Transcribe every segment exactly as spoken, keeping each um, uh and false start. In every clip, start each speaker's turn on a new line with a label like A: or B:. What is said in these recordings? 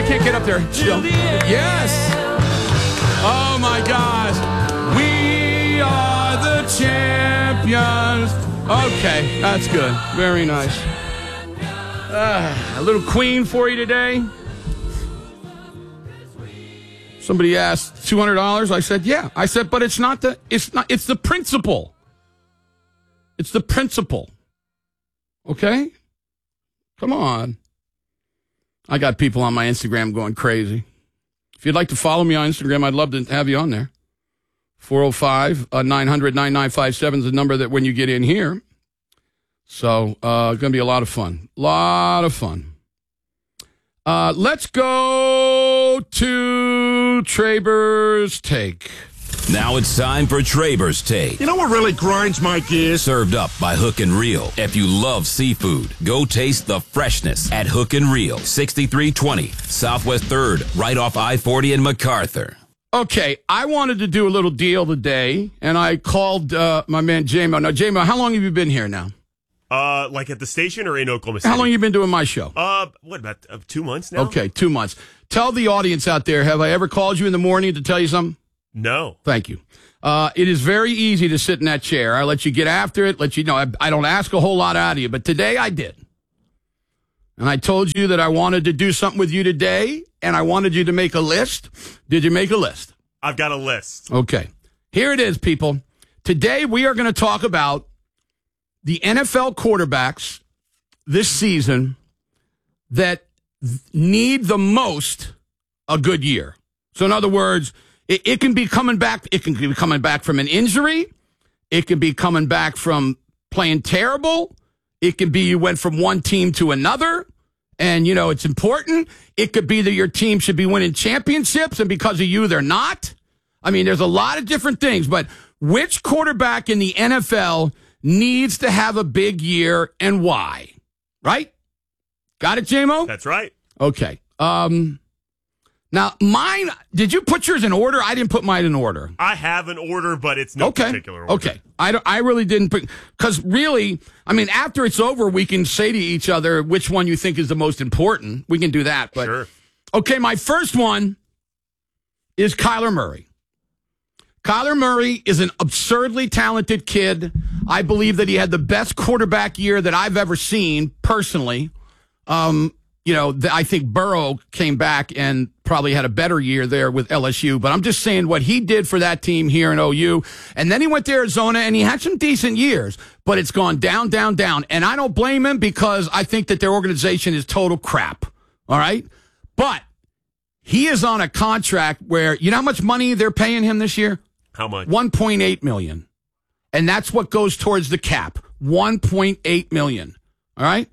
A: can't get up there. Still. Yes. Oh, my gosh. We are the champions. Okay, that's good. Very nice. Uh, a little Queen for you today. Somebody asked two hundred dollars. I said, yeah. I said, but it's not the, it's not, it's the principle. It's the principle. Okay? Come on. I got people on my Instagram going crazy. If you'd like to follow me on Instagram, I'd love to have you on there. four oh five, nine hundred, ninety-nine fifty-seven is the number that when you get in here. So, uh, it's going to be a lot of fun. A lot of fun. Uh, let's go to Traber's Take.
B: Now it's time for Traber's Take.
C: You know what really grinds my gears?
B: Served up by Hook and Reel. If you love seafood, go taste the freshness at Hook and Reel, sixty-three twenty Southwest third, right off I forty in MacArthur.
A: Okay, I wanted to do a little deal today, and I called uh, my man J-Mo. Now, J-Mo, how long have you been here now?
D: Uh, like at the station or in Oklahoma City?
A: How long have you been doing my show?
D: Uh, what, about uh, two months now?
A: Okay, two months. Tell the audience out there, have I ever called you in the morning to tell you something?
D: No.
A: Thank you. Uh, it is very easy to sit in that chair. I let you get after it, let you know. I, I don't ask a whole lot out of you, but today I did. And I told you that I wanted to do something with you today, and I wanted you to make a list. Did you make a list?
D: I've got a list.
A: Okay. Here it is, people. Today we are going to talk about the N F L quarterbacks this season that need the most a good year. So in other words, it, it can be coming back. It can be coming back from an injury. It can be coming back from playing terrible. It can be you went from one team to another, and, you know, it's important. It could be that your team should be winning championships, and because of you, they're not. I mean, there's a lot of different things, but which quarterback in the N F L needs to have a big year and why? Right? Got it, J-Mo?
D: That's right.
A: Okay. Um, now, mine, did you put yours in order? I didn't put mine in order.
D: I have an order, but it's no
A: okay.
D: particular order.
A: Okay. I, don't, I really didn't put, because really, I mean, after it's over, we can say to each other which one you think is the most important. We can do that. But
D: sure.
A: Okay, my first one is Kyler Murray. Kyler Murray is an absurdly talented kid. I believe that he had the best quarterback year that I've ever seen, personally. Um, you know, the, I think Burrow came back and probably had a better year there with L S U. But I'm just saying what he did for that team here in O U. And then he went to Arizona, and he had some decent years. But it's gone down, down, down. And I don't blame him because I think that their organization is total crap. All right? But he is on a contract where, you know how much money they're paying him this year?
D: How much?
A: one point eight million dollars. And that's what goes towards the cap. one point eight million dollars. All right?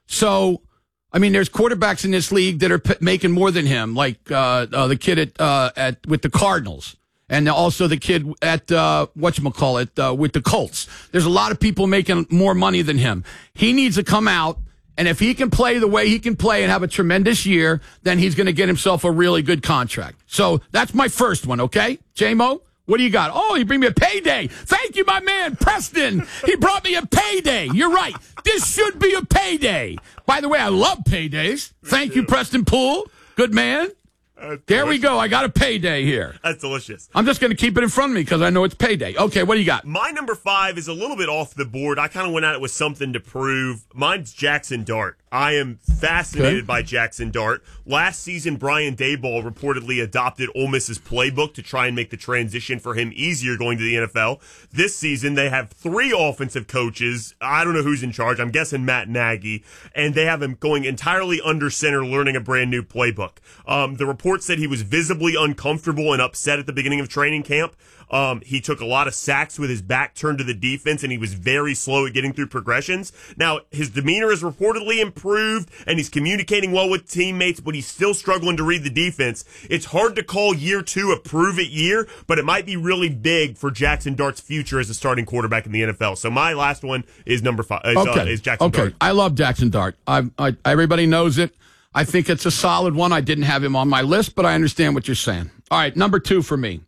A: So, I mean, there's quarterbacks in this league that are p- making more than him, like uh, uh, the kid at uh, at with the Cardinals, and also the kid at uh, whatchamacallit, uh, with the Colts. There's a lot of people making more money than him. He needs to come out, and if he can play the way he can play and have a tremendous year, then he's going to get himself a really good contract. So that's my first one, okay? J-Mo? What do you got? Oh, you bring me a payday. Thank you, my man, Preston. He brought me a payday. You're right. This should be a payday. By the way, I love paydays. Thank you, Preston Poole. Good man.
D: That's
A: there
D: delicious.
A: we go. I got a payday here.
D: That's delicious.
A: I'm just going to keep it in front of me because I know it's payday. Okay, what do you got?
D: My number five is a little bit off the board. I kind of went at it with something to prove. Mine's Jackson Dart. I am fascinated
A: okay.
D: by Jackson Dart. Last season, Brian Daboll reportedly adopted Ole Miss's playbook to try and make the transition for him easier going to the N F L. This season, they have three offensive coaches. I don't know who's in charge. I'm guessing Matt Nagy. And they have him going entirely under center, learning a brand new playbook. Um, the report said he was visibly uncomfortable and upset at the beginning of training camp. Um, he took a lot of sacks with his back turned to the defense, and he was very slow at getting through progressions. Now, his demeanor has reportedly improved, and he's communicating well with teammates, but he's still struggling to read the defense. It's hard to call year two a prove-it year, but it might be really big for Jackson Dart's future as a starting quarterback in the N F L. So my last one is number five. Is,
A: okay.
D: uh, is Jackson
A: okay.
D: Dart.
A: I love Jackson Dart. I, I, everybody knows it. I think it's a solid one. I didn't have him on my list, but I understand what you're saying. All right, number two for me,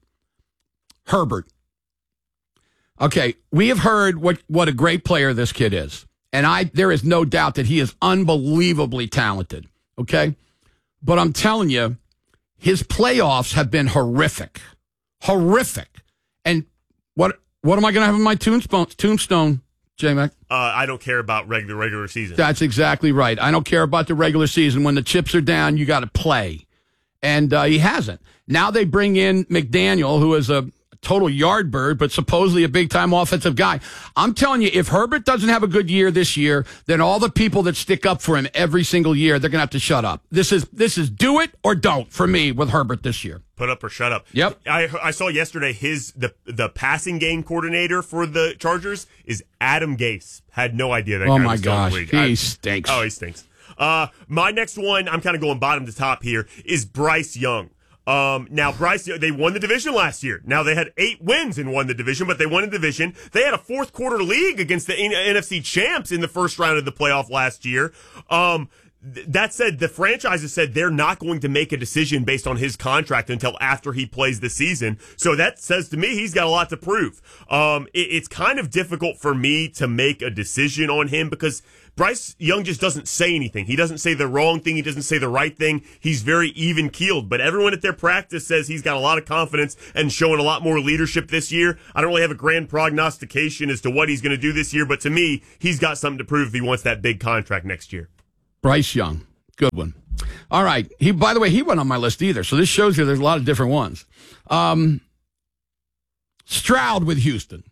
A: Herbert. Okay, we have heard what, what a great player this kid is. And I there is no doubt that he is unbelievably talented. Okay? but I'm telling you, his playoffs have been horrific. Horrific. And what what am I going to have in my tombstone, tombstone J-Mac?
D: Uh, I don't care about regular regular season.
A: That's exactly right. I don't care about the regular season. When the chips are down, you got to play. And uh, he hasn't. Now they bring in McDaniel, who is a total yard bird, but supposedly a big-time offensive guy. I'm telling you, if Herbert doesn't have a good year this year, then all the people that stick up for him every single year, they're going to have to shut up. This is this is do it or don't for me with Herbert this year.
D: Put up or shut up.
A: Yep.
D: I I saw yesterday his the the passing game coordinator for the Chargers is Adam Gase. Had no idea that.
A: Oh
D: guy
A: my
D: was still in the
A: gosh,
D: league.
A: he
D: I,
A: stinks.
D: Oh, he stinks. Uh, my next one, I'm kind of going bottom to top here, is Bryce Young. Um, now, Bryce, they won the division last year. Now, they had eight wins and won the division, but they won the division. They had a fourth quarter league against the N F C champs in the first round of the playoff last year. Um, th- that said, the franchise has said they're not going to make a decision based on his contract until after he plays the season. So that says to me he's got a lot to prove. Um, it, it's kind of difficult for me to make a decision on him because Bryce Young just doesn't say anything. He doesn't say the wrong thing. He doesn't say the right thing. He's very even-keeled. But everyone at their practice says he's got a lot of confidence and showing a lot more leadership this year. I don't really have a grand prognostication as to what he's going to do this year, but to me, he's got something to prove if he wants that big contract next year.
A: Bryce Young. Good one. All right. He, by the way, he wasn't on my list either, so this shows you there's a lot of different ones. Um, Stroud with Houston.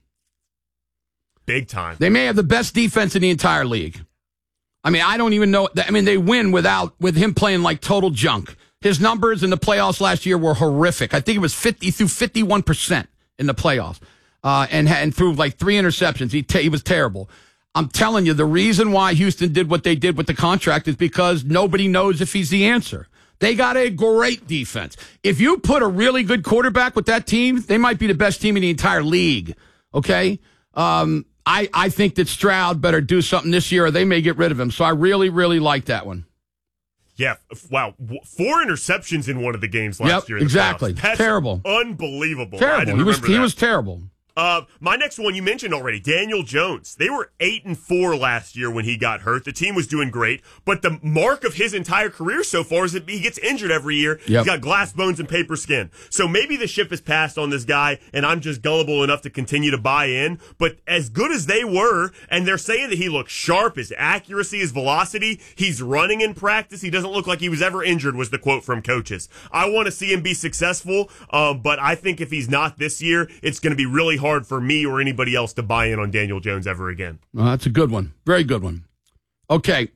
D: Big time.
A: They may have the best defense in the entire league. I mean, I don't even know. I mean, they win without with him playing like total junk. His numbers in the playoffs last year were horrific. I think it was fifty through fifty-one percent in the playoffs, uh, and and threw like three interceptions. He t- he was terrible. I'm telling you, the reason why Houston did what they did with the contract is because nobody knows if he's the answer. They got a great defense. If you put a really good quarterback with that team, they might be the best team in the entire league. Okay. Um, I, I think that Stroud better do something this year or they may get rid of him. So I really, really like that one.
D: Yeah, wow. Four interceptions in one of the games last
A: yep,
D: year. In the
A: exactly.
D: That's
A: terrible.
D: Unbelievable.
A: Terrible.
D: I didn't
A: he was,
D: remember
A: he
D: that.
A: was terrible.
D: Uh, my next one you mentioned already, Daniel Jones. They were eight and four last year when he got hurt. The team was doing great, but the mark of his entire career so far is that he gets injured every year.
A: Yep.
D: He's got glass bones and paper skin. So maybe the ship has passed on this guy, and I'm just gullible enough to continue to buy in. But as good as they were, and they're saying that he looks sharp, his accuracy, his velocity, he's running in practice. He doesn't look like he was ever injured. Was the quote from coaches. I want to see him be successful, um, but I think if he's not this year, it's going to be really hard for me or any anybody else to buy in on Daniel Jones ever again.
A: Well, that's a good one. Very good one. Okay.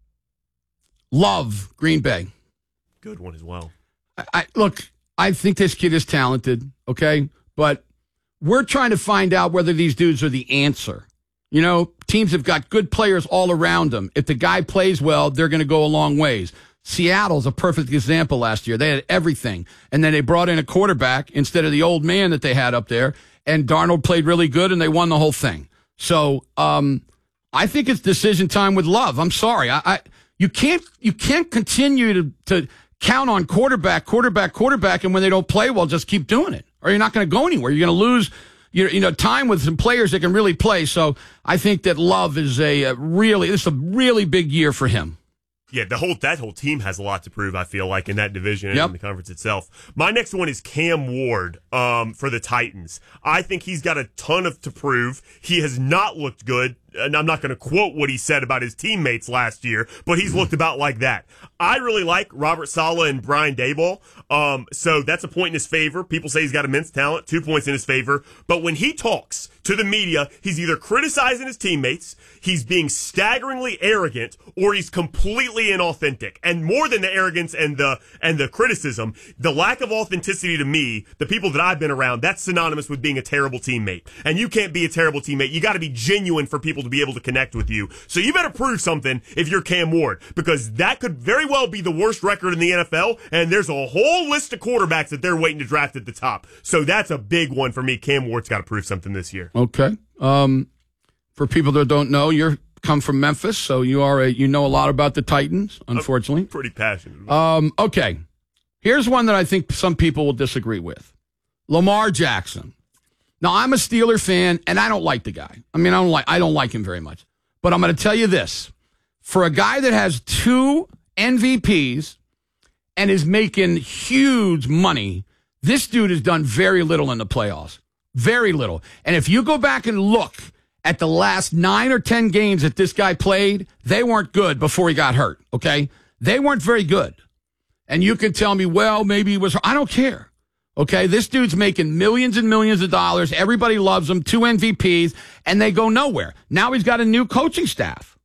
A: Love, Green Bay.
D: Good one as well.
A: I, I look, I think this kid is talented, okay? But we're trying to find out whether these dudes are the answer. You know, teams have got good players all around them. If the guy plays well, they're going to go a long ways. Seattle's a perfect example last year. They had everything. And then they brought in a quarterback instead of the old man that they had up there. And Darnold played really good, and they won the whole thing. So um, I think it's decision time with Love. I'm sorry. I, I you can't you can't continue to, to count on quarterback, quarterback, quarterback, and when they don't play well, just keep doing it. Or you're not going to go anywhere. You're going to lose your, you know, time with some players that can really play. So I think that Love is a, a really, this is a really big year for him.
D: Yeah, the whole that whole team has a lot to prove, I feel like, in that division and
A: yep.
D: in the conference itself. My next one is Cam Ward um, for the Titans. I think he's got a ton of to prove. He has not looked good, and I'm not going to quote what he said about his teammates last year, but he's looked about like that. I really like Robert Saleh and Brian Daboll, um, so that's a point in his favor. People say he's got immense talent, two points in his favor. But when he talks to the media, he's either criticizing his teammates, he's being staggeringly arrogant, or he's completely inauthentic. And more than the arrogance and the and the criticism, the lack of authenticity to me, the people that I've been around, that's synonymous with being a terrible teammate. And you can't be a terrible teammate. You got to be genuine for people to be able to connect with you. So you better prove something if you're Cam Ward, because that could very well be the worst record in the N F L, and there's a whole list of quarterbacks that they're waiting to draft at the top. So that's a big one for me. Cam Ward's got to prove something this year.
A: Okay. Um, for people that don't know, you're come from Memphis, so you are a, you know a lot about the Titans, unfortunately.
D: I'm pretty passionate.
A: Um, okay. Here's one that I think some people will disagree with. Lamar Jackson. Now, I'm a Steeler fan, and I don't like the guy. I mean, I don't like I don't like him very much. But I'm going to tell you this. For a guy that has two M V Ps and is making huge money, this dude has done very little in the playoffs. Very little. And if you go back and look at the last nine or ten games that this guy played, they weren't good before he got hurt, okay? They weren't very good. And you can tell me, well, maybe he was, I don't care. Okay, this dude's making millions and millions of dollars. Everybody loves him, two M V Ps, and they go nowhere. Now he's got a new coaching staff.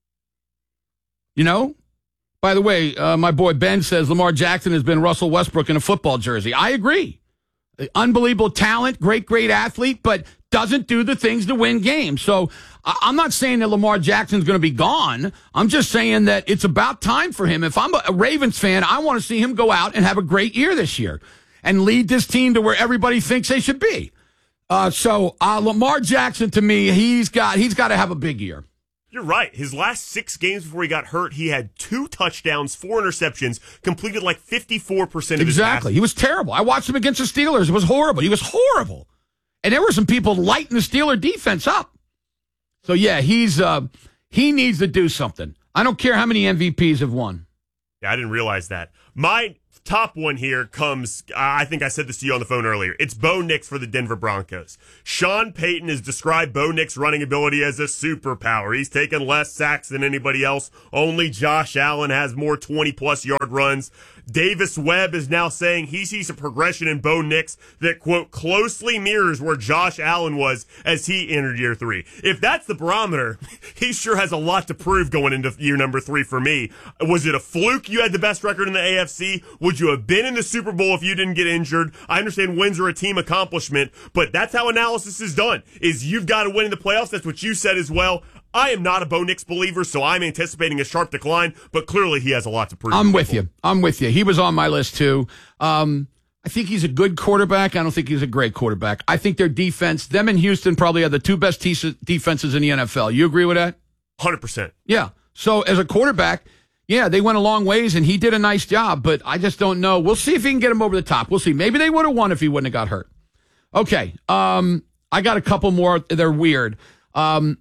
A: You know? By the way, uh, my boy Ben says Lamar Jackson has been Russell Westbrook in a football jersey. I agree. Unbelievable talent, great, great athlete, but doesn't do the things to win games. So I'm not saying that Lamar Jackson's going to be gone. I'm just saying that it's about time for him. If I'm a Ravens fan, I want to see him go out and have a great year this year and lead this team to where everybody thinks they should be. Uh, so uh, Lamar Jackson, to me, he's got he's got to have a big year.
D: You're right. His last six games before he got hurt, he had two touchdowns, four interceptions, completed like fifty-four percent of his passes.
A: Exactly. He was terrible. I watched him against the Steelers. It was horrible. He was horrible. And there were some people lighting the Steeler defense up. So, yeah, he's uh, he needs to do something. I don't care how many M V Ps have won.
D: Yeah, I didn't realize that. My top one here comes, I think I said this to you on the phone earlier. It's Bo Nix for the Denver Broncos. Sean Payton has described Bo Nix' running ability as a superpower. He's taken less sacks than anybody else. Only Josh Allen has more twenty-plus yard runs. Davis Webb is now saying he sees a progression in Bo Nix that, quote, closely mirrors where Josh Allen was as he entered year three. If that's the barometer, he sure has a lot to prove going into year number three for me. Was it a fluke you had the best record in the A F C? Would you have been in the Super Bowl if you didn't get injured? I understand wins are a team accomplishment, but that's how analysis is done, is you've got to win in the playoffs. That's what you said as well. I am not a Bo Nix believer, so I'm anticipating a sharp decline, but clearly he has a lot to prove.
A: I'm with you. I'm with you. He was on my list, too. Um, I think he's a good quarterback. I don't think he's a great quarterback. I think their defense, them and Houston probably are the two best te- defenses in the N F L. You agree with that?
D: one hundred percent.
A: Yeah. So as a quarterback, yeah, they went a long ways, and he did a nice job, but I just don't know. We'll see if he can get him over the top. We'll see. Maybe they would have won if he wouldn't have got hurt. Okay. Um, I got a couple more. They're weird. Um,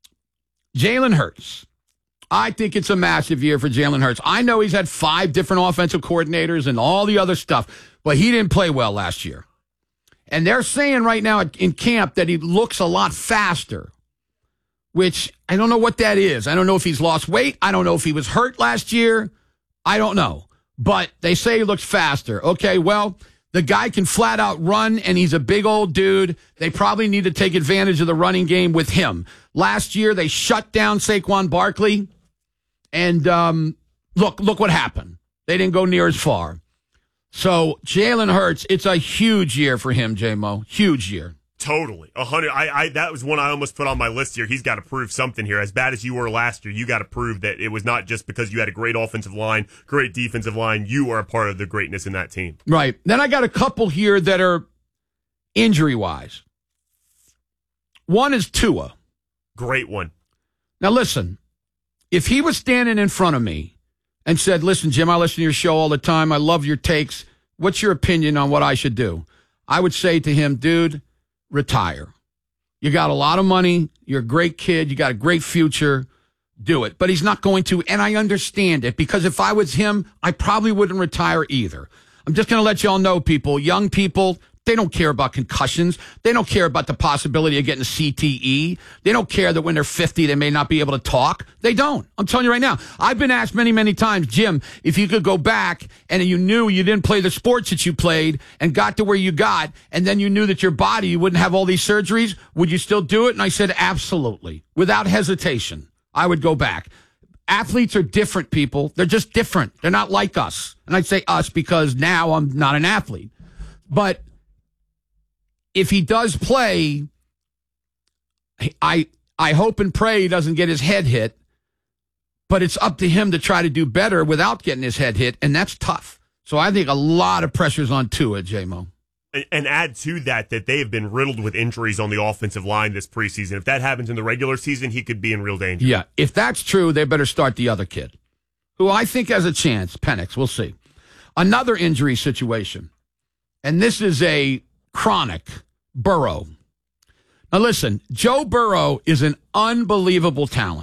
A: Jalen Hurts. I think it's a massive year for Jalen Hurts. I know he's had five different offensive coordinators and all the other stuff, but he didn't play well last year. And they're saying right now in camp that he looks a lot faster, which I don't know what that is. I don't know if he's lost weight. I don't know if he was hurt last year. I don't know. But they say he looks faster. Okay, well, the guy can flat out run, and he's a big old dude. They probably need to take advantage of the running game with him. Last year, they shut down Saquon Barkley, and um, look, look what happened. They didn't go near as far. So Jalen Hurts, it's a huge year for him, J-Mo. Huge year.
D: Totally. A hundred. I, I, that was one I almost put on my list here. He's got to prove something here. As bad as you were last year, you got to prove that it was not just because you had a great offensive line, great defensive line. You are a part of the greatness in that team.
A: Right. Then I got a couple here that are injury-wise. One is Tua.
D: Great one.
A: Now, listen, if he was standing in front of me and said, listen, Jim, I listen to your show all the time. I love your takes. What's your opinion on what I should do? I would say to him, dude, retire. You got a lot of money. You're a great kid. You got a great future. Do it. But he's not going to, and I understand it, because if I was him, I probably wouldn't retire either. I'm just going to let you all know, people, young people, they don't care about concussions. They don't care about the possibility of getting C T E. They don't care that when they're fifty, they may not be able to talk. They don't. I'm telling you right now. I've been asked many, many times, Jim, if you could go back and you knew you didn't play the sports that you played and got to where you got, and then you knew that your body, you wouldn't have all these surgeries, would you still do it? And I said, absolutely. Without hesitation, I would go back. Athletes are different, people. They're just different. They're not like us. And I'd say us because now I'm not an athlete. But if he does play, I I hope and pray he doesn't get his head hit, but it's up to him to try to do better without getting his head hit, and that's tough. So I think a lot of pressure's on Tua, J-Mo.
D: And add to that that they have been riddled with injuries on the offensive line this preseason. If that happens in the regular season, he could be in real danger.
A: Yeah, if that's true, they better start the other kid, who I think has a chance, Penix. We'll see. Another injury situation, and this is a chronic, Burrow. Now listen, Joe Burrow is an unbelievable talent,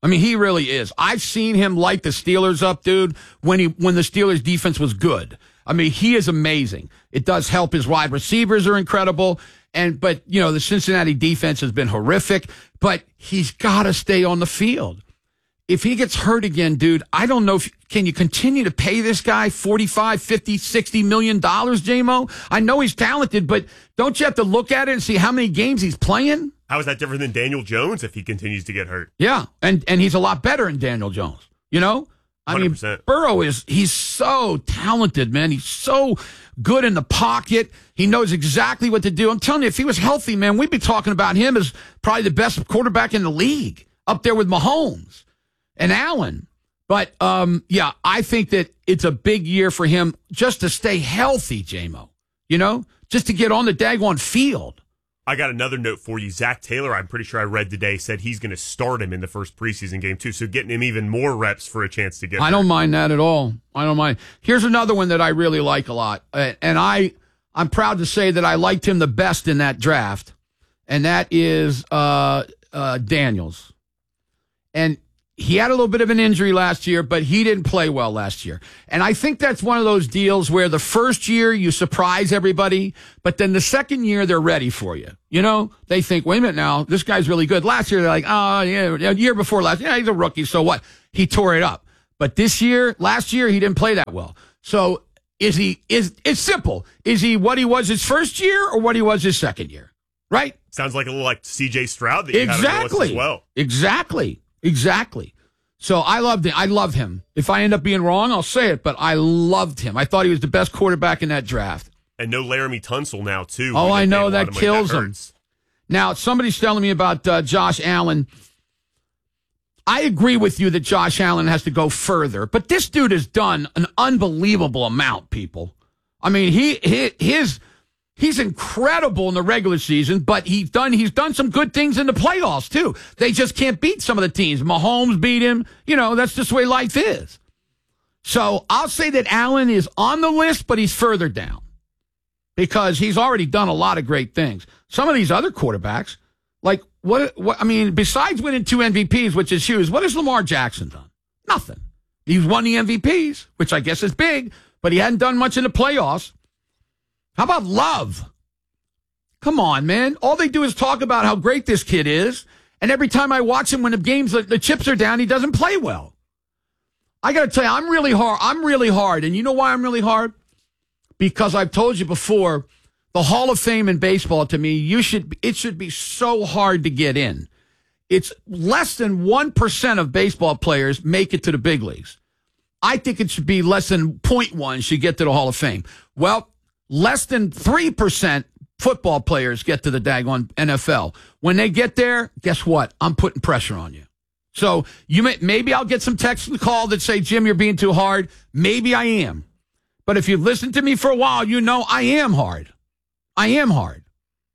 A: I mean, he really is. I've seen him light the Steelers up, dude, when he when the Steelers defense was good. I mean, he is amazing. It does help. His wide receivers are incredible. And but, you know, the Cincinnati defense has been horrific, but he's got to stay on the field. If he gets hurt again, dude, I don't know if can you continue to pay this guy forty-five, fifty, sixty million dollars, J-Mo? I know he's talented, but don't you have to look at it and see how many games he's playing?
D: How is that different than Daniel Jones if he continues to get hurt?
A: Yeah, and and he's a lot better than Daniel Jones. You know? I
D: one hundred percent.
A: mean, Burrow is he's so talented, man. He's so good in the pocket. He knows exactly what to do. I'm telling you, if he was healthy, man, we'd be talking about him as probably the best quarterback in the league, up there with Mahomes and Allen. But, um, yeah, I think that it's a big year for him just to stay healthy, J-Mo. You know, just to get on the daggone field.
D: I got another note for you. Zach Taylor, I'm pretty sure I read today, said he's going to start him in the first preseason game, too. So getting him even more reps for a chance to get
A: I
D: there.
A: don't mind that at all. I don't mind. Here's another one that I really like a lot. Uh, and I, I'm proud to say that I liked him the best in that draft. And that is uh, uh, Daniels. And he had a little bit of an injury last year, but he didn't play well last year. And I think that's one of those deals where the first year you surprise everybody, but then the second year they're ready for you. You know, they think, wait a minute now, this guy's really good. Last year they're like, oh, yeah, year before last, yeah, he's a rookie, so what? He tore it up. But this year, last year, he didn't play that well. So is he, is it's simple. Is he what he was his first year or what he was his second year? Right?
D: Sounds like a little like C J Stroud that you
A: exactly.
D: had on the list as well.
A: Exactly. Exactly. So I loved it. I love him. If I end up being wrong, I'll say it, but I loved him. I thought he was the best quarterback in that draft.
D: And no Laramie Tunsil now, too.
A: Oh, I know. That
D: of
A: kills
D: that
A: him. Now, somebody's telling me about uh, Josh Allen. I agree with you that Josh Allen has to go further, but this dude has done an unbelievable amount, people. I mean, he, he his he's incredible in the regular season, but he's done he's done some good things in the playoffs too. They just can't beat some of the teams. Mahomes beat him. You know, that's just the way life is. So I'll say that Allen is on the list, but he's further down because he's already done a lot of great things. Some of these other quarterbacks, like what, what I mean, besides winning two M V Ps, which is huge, what has Lamar Jackson done? Nothing. He's won the M V Ps, which I guess is big, but he hadn't done much in the playoffs. How about Love? Come on, man. All they do is talk about how great this kid is, and every time I watch him when the games, the, the chips are down, he doesn't play well. I got to tell you, I'm really hard. I'm really hard, and you know why I'm really hard? Because I've told you before, the Hall of Fame in baseball, to me, you should it should be so hard to get in. It's less than one percent of baseball players make it to the big leagues. I think it should be less than zero point one should get to the Hall of Fame. Well, less than three percent football players get to the daggone N F L. When they get there, guess what? I'm putting pressure on you. So you may, maybe I'll get some texts and call that say, Jim, you're being too hard. Maybe I am. But if you've listened to me for a while, you know I am hard. I am hard.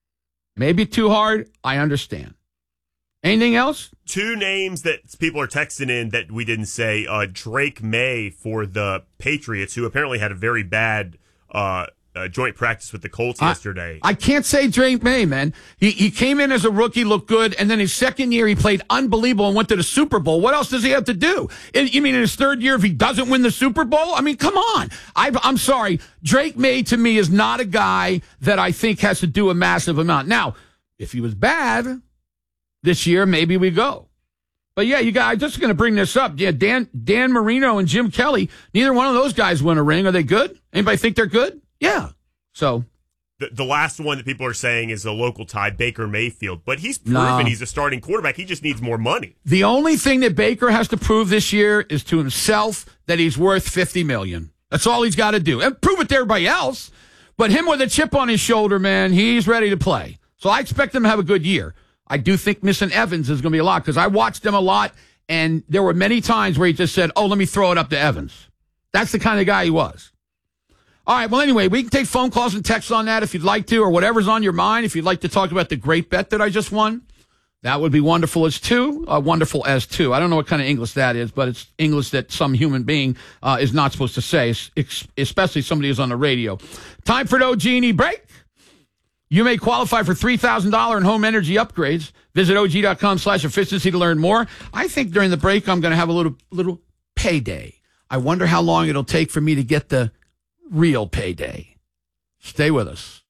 A: Maybe too hard. I understand. Anything else?
D: Two names that people are texting in that we didn't say. Uh, Drake May for the Patriots, who apparently had a very bad uh, uh, joint practice with the Colts
A: I,
D: yesterday.
A: I can't say Drake May, man. He he came in as a rookie, looked good, and then his second year he played unbelievable and went to the Super Bowl. What else does he have to do? And, you mean in his third year if he doesn't win the Super Bowl? I mean, come on. I've, I'm sorry. Drake May to me is not a guy that I think has to do a massive amount. Now, if he was bad this year, maybe we go. But yeah, you guys, I'm just going to bring this up. Yeah, Dan Dan Marino and Jim Kelly, neither one of those guys win a ring. Are they good? Anybody think they're good? Yeah. So
D: the, the last one that people are saying is a local tie, Baker Mayfield. But he's proven
A: No.
D: he's a starting quarterback. He just needs more money.
A: the only thing that Baker has to prove this year is to himself that he's worth fifty million dollars. That's all he's got to do. And prove it to everybody else. But him with a chip on his shoulder, man, he's ready to play. So I expect him to have a good year. I do think missing Evans is going to be a lot because I watched him a lot, and there were many times where he just said, oh, let me throw it up to Evans. That's the kind of guy he was. All right, well, anyway, we can take phone calls and texts on that if you'd like to, or whatever's on your mind. If you'd like to talk about the great bet that I just won, that would be wonderful as two. Uh, wonderful as two. I don't know what kind of English that is, but it's English that some human being uh, is not supposed to say, especially somebody who's on the radio. Time for no Genie break. You may qualify for three thousand dollars in home energy upgrades. Visit Visit og.com slash efficiency to learn more. I think during the break, I'm going to have a little little payday. I wonder how long it'll take for me to get the real payday. Stay with us.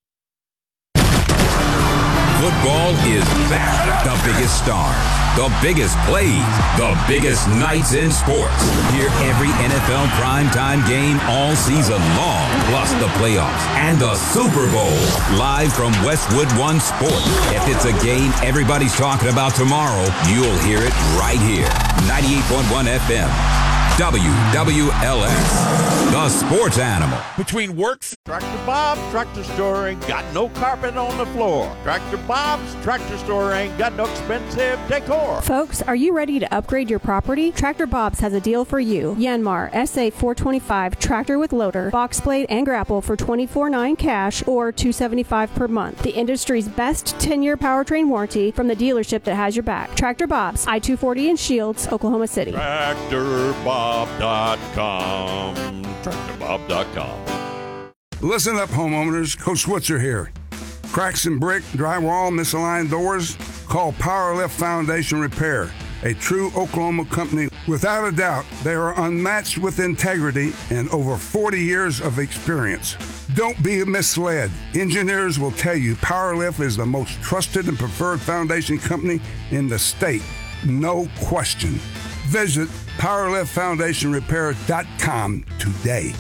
B: Football is back. The biggest stars, the biggest plays, the biggest nights in sports. Hear every N F L primetime game all season long, plus the playoffs and the Super Bowl. Live from Westwood One Sports. If it's a game everybody's talking about tomorrow, you'll hear it right here. ninety-eight point one F M. W W L S, the sports animal.
C: Between works,
E: Tractor Bob's Tractor Store ain't got no carpet on the floor. Tractor Bob's Tractor Store ain't got no expensive decor.
F: Folks, are you ready to upgrade your property? Tractor Bob's has a deal for you. Yanmar S A four twenty-five tractor with loader, box blade, and grapple for twenty-four nine cash or two seventy-five per month. The industry's best ten-year powertrain warranty from the dealership that has your back. Tractor Bob's, I two forty in Shields, Oklahoma City.
E: Tractor Bob dot com. Tractor Bob dot com.
G: Listen up, homeowners. Coach Switzer here. Cracks in brick, drywall, misaligned doors? Call Power Lift Foundation Repair, a true Oklahoma company. Without a doubt, they are unmatched with integrity and over forty years of experience. Don't be misled. Engineers will tell you Power Lift is the most trusted and preferred foundation company in the state. No question. Visit power lift foundation repair dot com today.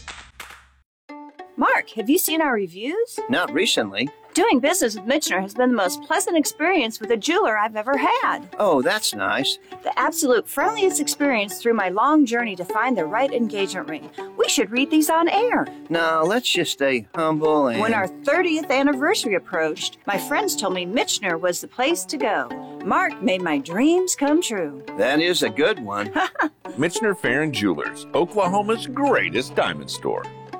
H: Mark, have you seen our reviews?
I: Not recently.
H: Doing business with Michener has been the most pleasant experience with a jeweler I've ever had.
I: Oh, that's nice.
H: The absolute friendliest experience through my long journey to find the right engagement ring. We should read these on air.
I: No, let's just stay humble and...
H: When our thirtieth anniversary approached, my friends told me Michener was the place to go. Mark made my dreams come true.
I: That is a good one.
E: Michener Fair and Jewelers, Oklahoma's greatest diamond store.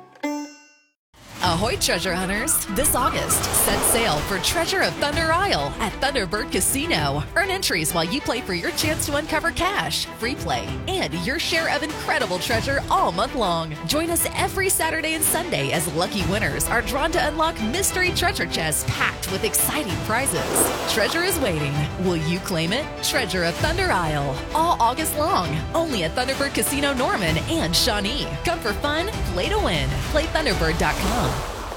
J: Ahoy, treasure hunters! This August, set sail for Treasure of Thunder Isle at Thunderbird Casino. Earn entries while you play for your chance to uncover cash, free play, and your share of incredible treasure all month long. Join us every Saturday and Sunday as lucky winners are drawn to unlock mystery treasure chests packed with exciting prizes. Treasure is waiting. Will you claim it? Treasure of Thunder Isle, all August long, only at Thunderbird Casino Norman and Shawnee. Come for fun, play to win. Play thunderbird dot com.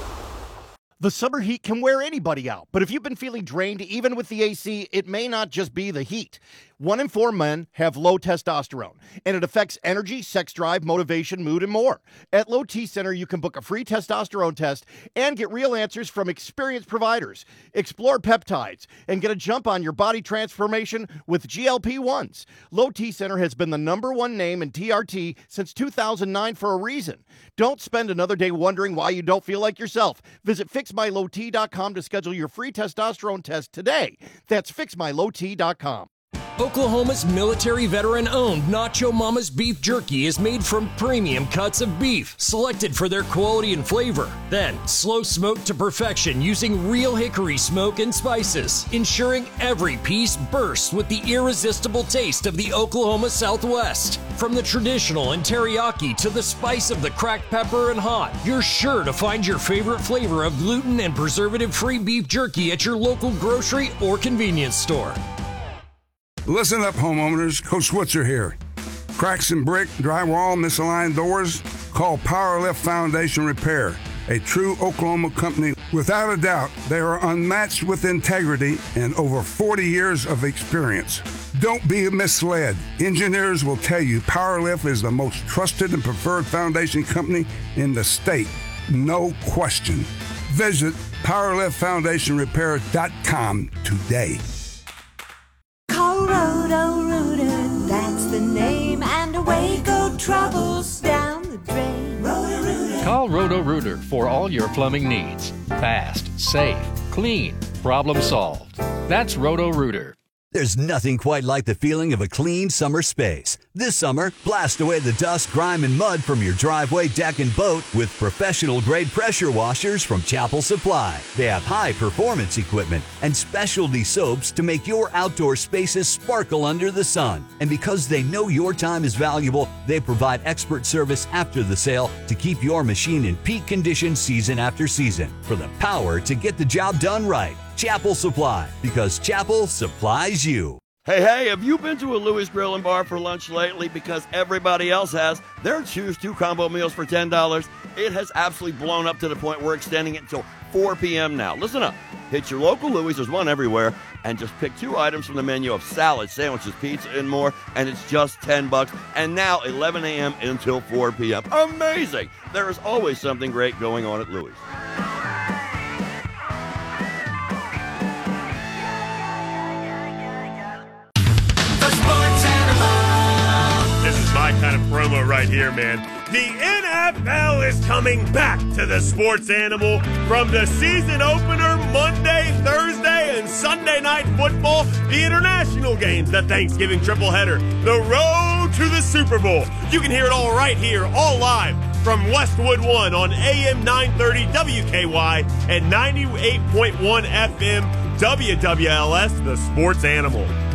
K: The summer heat can wear anybody out, but if you've been feeling drained even with the A C, it may not just be the heat. One in four men have low testosterone, and it affects energy, sex drive, motivation, mood, and more. At Low T Center, you can book a free testosterone test and get real answers from experienced providers. Explore peptides and get a jump on your body transformation with G L P ones. Low T Center has been the number one name in T R T since two thousand nine for a reason. Don't spend another day wondering why you don't feel like yourself. Visit fix my low t dot com to schedule your free testosterone test today. That's fix my low t dot com.
L: Oklahoma's military veteran-owned Nacho Mama's Beef Jerky is made from premium cuts of beef, selected for their quality and flavor. Then, slow smoked to perfection using real hickory smoke and spices, ensuring every piece bursts with the irresistible taste of the Oklahoma Southwest. From the traditional and teriyaki to the spice of the cracked pepper and hot, you're sure to find your favorite flavor of gluten and preservative-free beef jerky at your local grocery or convenience store.
G: Listen up, homeowners. Coach Switzer here. Cracks in brick, drywall, misaligned doors? Call Power Lift Foundation Repair, a true Oklahoma company. Without a doubt, they are unmatched with integrity and over forty years of experience. Don't be misled. Engineers will tell you Power Lift is the most trusted and preferred foundation company in the state. No question. Visit power lift foundation repair dot com today.
M: Call Roto Rooter, that's the name, and away go troubles down the drain. Roto Rooter.
N: Call Roto Rooter for all your plumbing needs. Fast, safe, clean, problem solved. That's Roto Rooter.
O: There's nothing quite like the feeling of a clean summer space. This summer, blast away the dust, grime, and mud from your driveway, deck, and boat with professional-grade pressure washers from Chapel Supply. They have high-performance equipment and specialty soaps to make your outdoor spaces sparkle under the sun. And because they know your time is valuable, they provide expert service after the sale to keep your machine in peak condition season after season for the power to get the job done right. Chapel Supply, because Chapel supplies you.
P: Hey, hey, have you been to a Louis Grill and Bar for lunch lately? Because everybody else has. Their Choose Two combo meals for ten dollars. It has absolutely blown up to the point we're extending it until four p.m. now. Listen up. Hit your local Louis, there's one everywhere, and just pick two items from the menu of salad, sandwiches, pizza, and more, and it's just ten bucks. And now eleven a.m. until four p.m. Amazing! There is always something great going on at Louis.
D: This is my kind of promo right here, man. The N F L is coming back to the Sports Animal from the season opener Monday, Thursday, and Sunday night football, the international games, the Thanksgiving triple header, the road to the Super Bowl. You can hear it all right here, all live from Westwood One on A M nine thirty W K Y and ninety-eight point one F M W W L S, the Sports Animal.